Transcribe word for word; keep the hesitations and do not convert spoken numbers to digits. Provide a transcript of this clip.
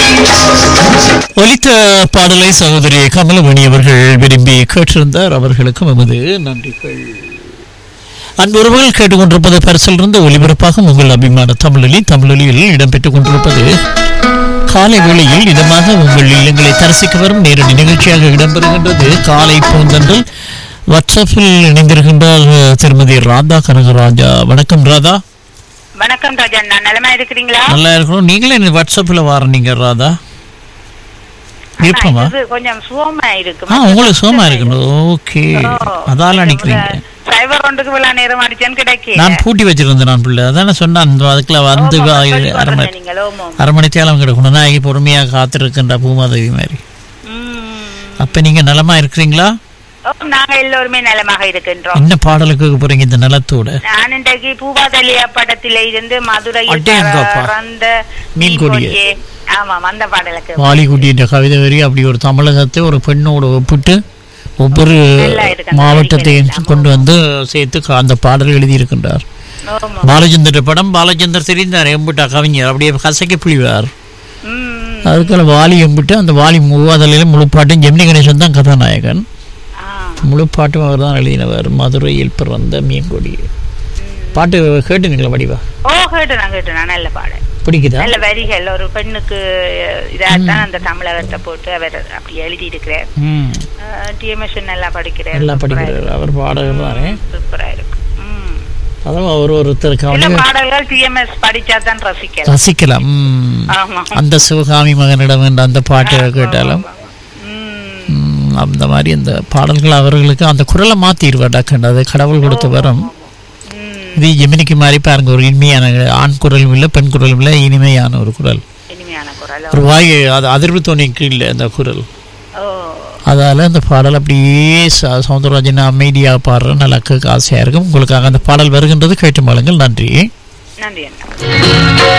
ஒலித்த பாடலை சகோதரி கமலமணி அவர்கள் விரும்பி கேட்டிருந்தார். அவர்களுக்கும் எமது நன்றிகள். அன்புறவுகள் கேட்டுக்கொண்டிருப்பது பரிசிலிருந்து ஒலிபரப்பாக உங்கள் அபிமான தமிழொலி. தமிழொலியில் இடம்பெற்றுக் கொண்டிருப்பது காலை வேளையில் இதமாக உங்கள் இல்லங்களை தரிசிக்க வரும் நேரடி நிகழ்ச்சியாக இடம்பெறுகின்றது. காலை பூந்தன்றல் வாட்ஸ்அப்பில் இணைந்திருக்கின்றார் திருமதி ராதா கனகராஜா. வணக்கம் ராதா. வணக்கம் ராஜா, நான் நலமா இருக்கிறீங்களா? நல்லா இருக்கிறோம். நீங்களே வாட்ஸ்அப்பில் வாரீங்க ராதா? இருப்பமா கொஞ்சம் சுகமா இருக்கு. ஆ, உங்களுக்கு சுகமா இருக்கணும். ஓகே, அதால அடிக்கிறீங்க. சைபர் ஒன்றுக்கு விழா நேரம் அடிச்சேன்னு கிடைக்கல. நான் பூட்டி வச்சிருந்தேன் நான் பிள்ளை. அதான சொன்னேன் அதுக்குள்ள வந்து அரை மணி அரை மணி தேலம் கிடக்கணும். நான் பொறுமையா காத்திருக்கின்ற பூமாதேவி மாதிரி. அப்ப நீங்க நலமா இருக்கிறீங்களா? நாங்க எல்லோருமே நலமாக இருக்கின்றோம். என்ன பாடலுக்கு போறீங்க இந்த நலத்தோட? நான் இன்றைக்கு பூவாதலியா படத்தில இருந்து மதுரையில் பறந்த மீன்கொடியே, ஆமாம், அந்த பாடலுக்கு வாலிகுடின்ற கவிதை வரி அப்படி ஒரு தமிழகத்தை ஒரு பெண்ணோடு ஒப்பிட்டு ஒவ்வொரு மாவட்டத்தையும் கொண்டு வந்து சேர்த்து அந்த பாடல் எழுதியிருக்கின்றார். பாலச்சந்தர் படம். பாலச்சந்தர் தெரிந்தார் எம்பிட்டா கவிஞர், அப்படியே கசக்கி புளிவார். அதுக்கான வாலி எம்பிட்டு அந்த வாலி மூவாதலையில முழுப்பாட்டும் ஜெமினி கணேசன் தான் கதாநாயகன். முழுப்பாட்டும் அவர் தான் எழுதினவர். மதுரையில் பிறந்த மீன்கொடி பாட்டு கேட்டுங்களா வடிவா? ஓ, கேட்டு நான் கேட்டு நான் நல்ல பாடல் பிடிக்குதா? நல்ல வரிகள், ஒரு பெண்ணுக்கு இதான் அந்த தமிழகத்தை போட்டு அவர் அப்படி எழுதி இருக்கிறார். டிஎம்எஸ் நல்லா படிக்கிறார், நல்லா படிக்கிறார். அவர் பாடகர் தானே, சூப்பரா இருக்கு. அதான் அவர் ஒருத்தருக்கு பாடல்கள் டிஎம்எஸ் படிச்சா தான் ரசிக்கலாம் ரசிக்கலாம். அந்த சிவகாமி மகனிடம் என்ற அந்த பாட்டு கேட்டாலும் அந்த மாதிரி அந்த பாடல்கள் அவர்களுக்கு அந்த குரலை மாத்திடுவார். அது கடவுள் கொடுத்து வரும். இது ஜெமினிக்கு மாதிரி பாருங்க, ஒரு இனிமையான ஆண் குரலும் இல்லை பெண் குரலும் இல்லை, இனிமையான ஒரு குரல், ஒரு வாய் அது அதிர்வு தோணிக்கு இல்லை அந்த குரல். அதால அந்த பாடல் அப்படியே சவுந்தரராஜன் அமைதியாக பாடுற நல்லா கேட்க ஆசையா இருக்கும். உங்களுக்காக அந்த பாடல் வருகின்றது, கேட்டு மாளுங்கள். நன்றி. நன்றி.